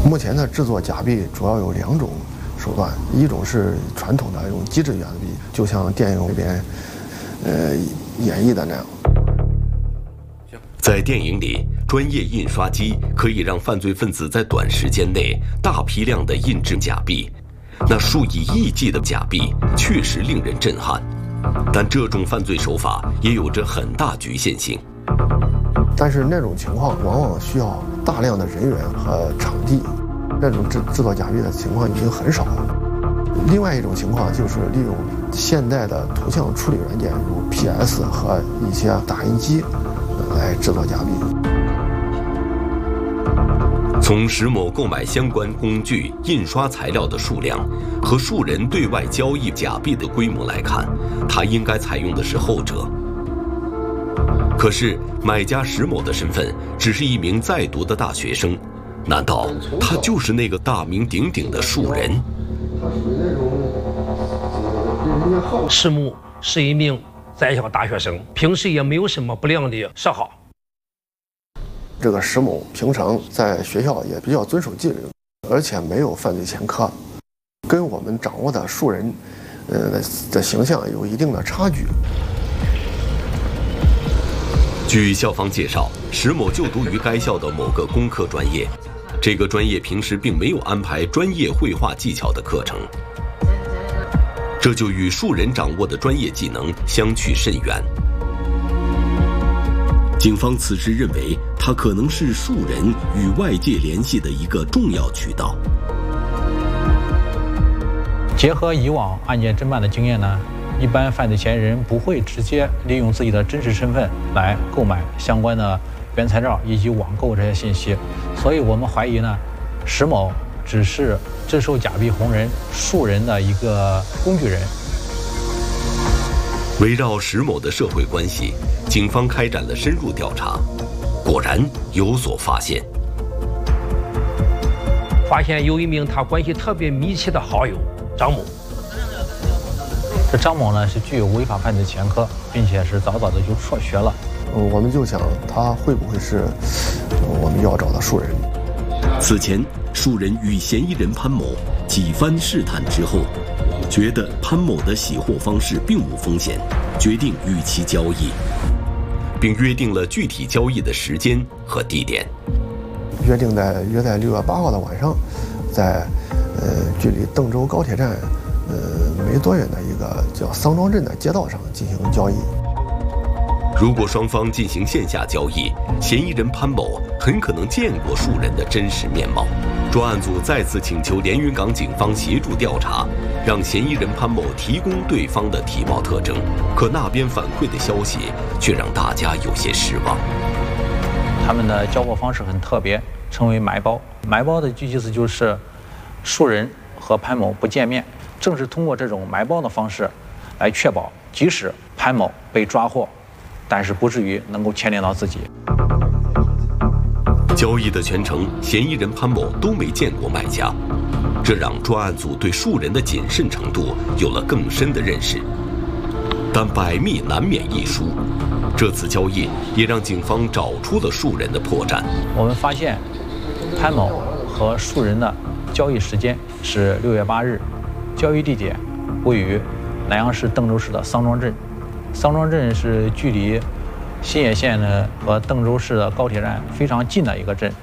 目前的制作假币主要有2种手段，一种是传统的用机制圆币，就像电影里边演绎的那样。 在电影里，专业印刷机可以让犯罪分子在短时间内大批量地印制假币，那数以亿计的假币确实令人震撼。但这种犯罪手法也有着很大局限性。 但是那种情况往往需要大量的人员和场地，那种制作假币的情况已经很少了。另外一种情况就是利用现代的图像处理软件，如 PS 和一些打印机来制作假币。 从石某购买相关工具、印刷材料的数量和数人对外交易假币的规模来看，他应该采用的是后者。可是买家石某的身份只是一名在读的大学生，难道他就是那个大名鼎鼎的树人？ 石某是一名在校大学生，平时也没有什么不良的嗜好。 这个石某平常在学校也比较遵守纪律，而且没有犯罪前科，跟我们掌握的树人的形象有一定的差距。 据校方介绍，石某就读于该校的某个工科专业，这个专业平时并没有安排专业绘画技巧的课程，这就与树人掌握的专业技能相去甚远。警方此时认为，他可能是树人与外界联系的一个重要渠道。 结合以往案件侦办的经验呢，一般犯罪嫌疑人不会直接利用自己的真实身份来购买相关的原材料以及网购这些信息，所以我们怀疑呢，石某只是制售假币红人树人的一个工具人。 围绕石某的社会关系，警方开展了深入调查，果然有所发现。 发现有一名他关系特别密切的好友张某。 这张某呢是具有违法犯罪前科，并且是早早的就辍学了。 我们就想他会不会是我们要找的树人。 此前，树人与嫌疑人潘某几番试探之后，觉得潘某的洗货方式并无风险，决定与其交易，并约定了具体交易的时间和地点。 约在6月8号的晚上，在距离邓州高铁站没多远的一个叫桑庄镇的街道上进行交易。 如果双方进行线下交易，嫌疑人潘某很可能见过树人的真实面貌。专案组再次请求连云港警方协助调查，让嫌疑人潘某提供对方的体貌特征。可那边反馈的消息却让大家有些失望。 他们的交货方式很特别，称为埋包。埋包的意思就是树人和潘某不见面，正是通过这种埋包的方式来确保，即使潘某被抓获，但是不至于能够牵连到自己。 交易的全程，嫌疑人潘某都没见过卖家，这让专案组对树人的谨慎程度有了更深的认识。但百密难免一疏，这次交易也让警方找出了树人的破绽。 我们发现，潘某和树人的交易时间是6月8日，交易地点位于南阳市邓州市的桑庄镇。桑庄镇是距离新野县呢和邓州市的高铁站非常近的一个镇。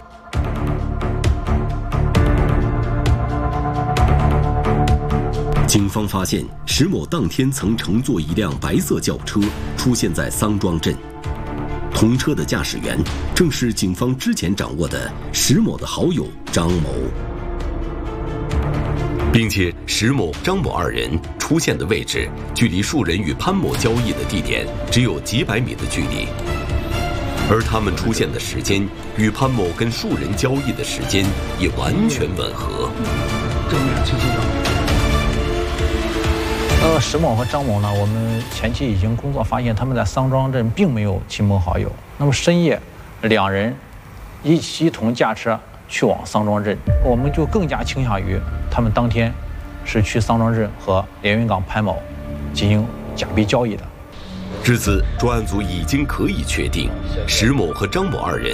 警方发现，石某当天曾乘坐一辆白色轿车出现在桑庄镇，同车的驾驶员正是警方之前掌握的石某的好友张某，并且石某、张某二人出现的位置距离树人与潘某交易的地点只有几百米的距离，而他们出现的时间与潘某跟树人交易的时间也完全吻合。 石某和张某呢，我们前期已经工作发现，他们在桑庄镇并没有亲朋好友。那么深夜，两人一同驾车去往桑庄镇，我们就更加倾向于他们当天是去桑庄镇和连云港潘某进行假币交易的。 至此，专案组已经可以确定，石某和张某二人